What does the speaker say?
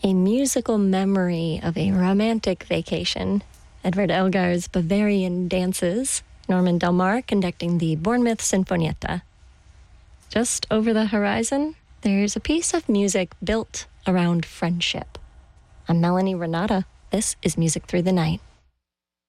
A musical memory of a romantic vacation. Edward Elgar's Bavarian Dances. Norman Del Mar conducting the Bournemouth Sinfonietta. Just over the horizon, there's a piece of music built around friendship. I'm Melanie Renata. This is Music Through the Night.